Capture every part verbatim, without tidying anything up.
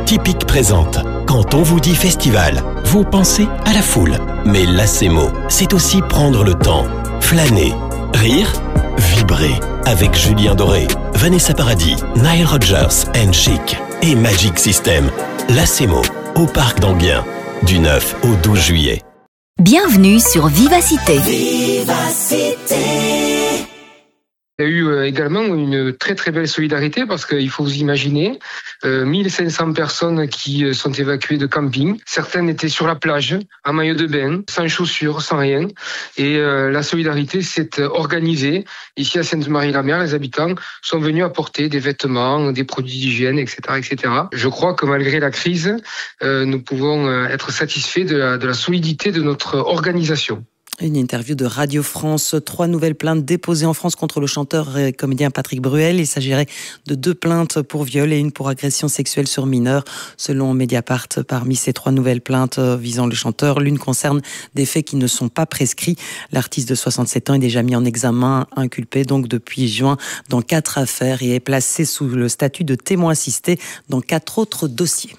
Typique présente. Quand on vous dit festival, vous pensez à la foule. Mais Lacemo, c'est aussi prendre le temps, flâner, rire, vibrer. Avec Julien Doré, Vanessa Paradis, Nile Rodgers and Chic et Magic System. Lacemo, au Parc d'Enghien, du neuf au douze juillet. Bienvenue sur Vivacité. Vivacité. Il y a eu également une très très belle solidarité parce qu'il faut vous imaginer euh, mille cinq cents personnes qui sont évacuées de camping. Certaines étaient sur la plage, en maillot de bain, sans chaussures, sans rien. Et euh, la solidarité s'est organisée. Ici à Sainte-Marie-la-Mer, les habitants sont venus apporter des vêtements, des produits d'hygiène, et cetera, et cetera. Je crois que malgré la crise, euh, nous pouvons être satisfaits de la, de la solidité de notre organisation. Une interview de Radio France. Trois nouvelles plaintes déposées en France contre le chanteur et comédien Patrick Bruel. Il s'agirait de deux plaintes pour viol et une pour agression sexuelle sur mineur. Selon Mediapart, parmi ces trois nouvelles plaintes visant le chanteur, l'une concerne des faits qui ne sont pas prescrits. L'artiste de soixante-sept ans est déjà mis en examen, inculpé donc depuis juin dans quatre affaires et est placé sous le statut de témoin assisté dans quatre autres dossiers.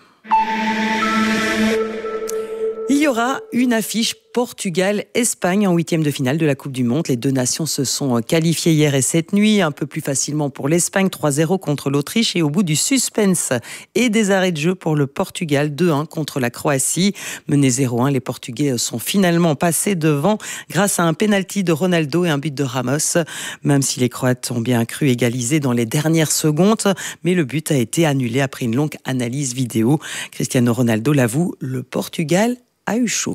Il y aura une affiche Portugal-Espagne en huitième de finale de la Coupe du Monde. Les deux nations se sont qualifiées hier et cette nuit, un peu plus facilement pour l'Espagne, trois zéro contre l'Autriche et au bout du suspense et des arrêts de jeu pour le Portugal, deux un contre la Croatie. Menés zéro un, les Portugais sont finalement passés devant grâce à un pénalty de Ronaldo et un but de Ramos, même si les Croates ont bien cru égaliser dans les dernières secondes, mais le but a été annulé après une longue analyse vidéo. Cristiano Ronaldo l'avoue, le Portugal a eu chaud.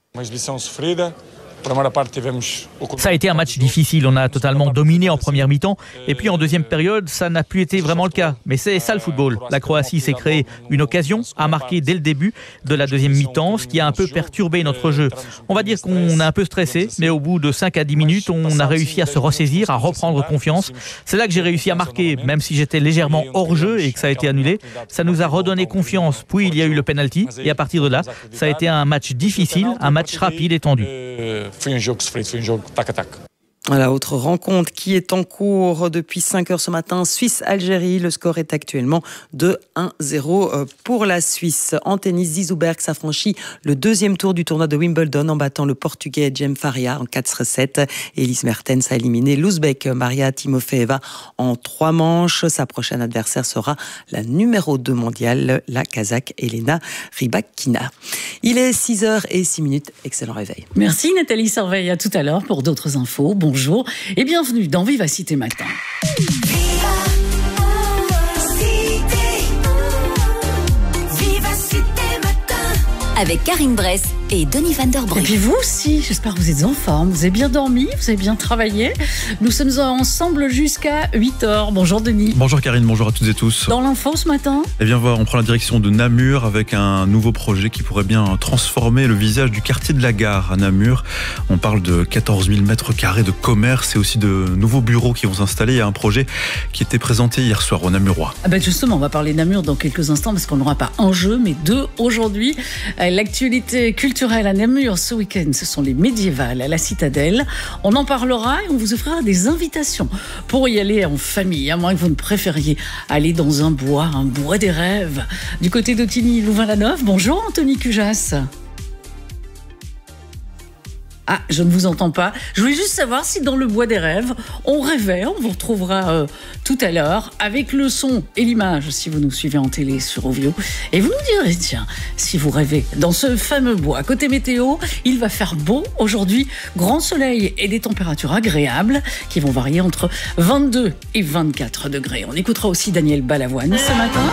Ça a été un match difficile, on a totalement dominé en première mi-temps et puis en deuxième période, ça n'a plus été vraiment le cas. Mais c'est ça le football. La Croatie s'est créée une occasion à marquer dès le début de la deuxième mi-temps, ce qui a un peu perturbé notre jeu. On va dire qu'on a un peu stressé, mais au bout de cinq à dix minutes, on a réussi à se ressaisir, à reprendre confiance. C'est là que j'ai réussi à marquer, même si j'étais légèrement hors jeu et que ça a été annulé. Ça nous a redonné confiance. Puis il y a eu le penalty et à partir de là, ça a été un match difficile, un match rapide et tendu. Foi um jogo sofrido, foi um jogo tac a tac. Voilà, autre rencontre qui est en cours depuis cinq heures ce matin, Suisse-Algérie. Le score est actuellement de un zéro pour la Suisse. En tennis, Zizou-Berg s'affranchit le deuxième tour du tournoi de Wimbledon en battant le Portugais Jem Faria en quatre sept. Elise Mertens a éliminé l'Ouzbek Maria Timofeeva en trois manches. Sa prochaine adversaire sera la numéro deux mondiale, la Kazakh Elena Rybakina. Il est six heures six minutes. Excellent réveil. Merci Nathalie Serveille. À tout à l'heure pour d'autres infos. Bonjour. Bonjour et bienvenue dans Vivacité Matin. Avec Karine Bress et Denis Van Der Brugge. Et puis vous aussi, j'espère que vous êtes en forme, vous avez bien dormi, vous avez bien travaillé. Nous sommes ensemble jusqu'à huit heures. Bonjour Denis. Bonjour Karine, bonjour à toutes et tous. Dans l'info ce matin ? Eh bien voilà, on prend la direction de Namur avec un nouveau projet qui pourrait bien transformer le visage du quartier de la Gare à Namur. On parle de quatorze mille mètres carrés de commerce et aussi de nouveaux bureaux qui vont s'installer. Il y a un projet qui était présenté hier soir au Namurois. Ah ben justement, on va parler de Namur dans quelques instants parce qu'on n'aura pas un jeu mais deux aujourd'hui. L'actualité culturelle à Namur ce week-end, ce sont les médiévales à la Citadelle. On en parlera et on vous offrira des invitations pour y aller en famille, à moins que vous ne préfériez aller dans un bois, un bois des rêves. Du côté d'Ottigny, Louvain-la-Neuve, bonjour Anthony Cujas. Ah, je ne vous entends pas. Je voulais juste savoir si dans le bois des rêves, on rêvait. On vous retrouvera euh, tout à l'heure avec le son et l'image, si vous nous suivez en télé sur Ovio. Et vous nous direz, tiens, si vous rêvez dans ce fameux bois. Côté météo, il va faire beau aujourd'hui. Grand soleil et des températures agréables qui vont varier entre vingt-deux et vingt-quatre degrés. On écoutera aussi Daniel Balavoine ce matin.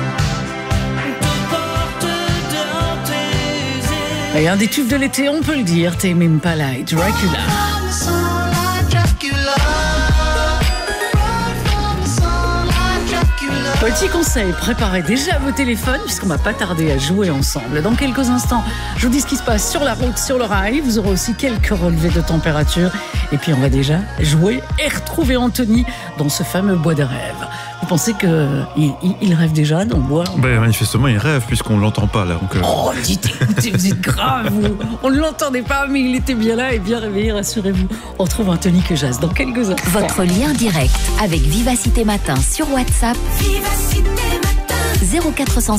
Et un des tubes de l'été, on peut le dire, Tame Impala et Dracula. Petit conseil, préparez déjà vos téléphones puisqu'on va pas tarder à jouer ensemble. Dans quelques instants, je vous dis ce qui se passe sur la route, sur le rail. Vous aurez aussi quelques relevés de température. Et puis on va déjà jouer et retrouver Anthony dans ce fameux bois de rêve. Vous pensez qu'il il, il rêve déjà dans le bois ? Ben, manifestement, il rêve puisqu'on ne l'entend pas là. Donc, euh... Oh, dites, écoutez, vous êtes grave, vous. On ne l'entendait pas, mais il était bien là et bien réveillé, rassurez-vous. On retrouve Anthony Cujas dans quelques instants. Votre lien direct avec Vivacité Matin sur WhatsApp. Vivacité Matin. zéro quatre cent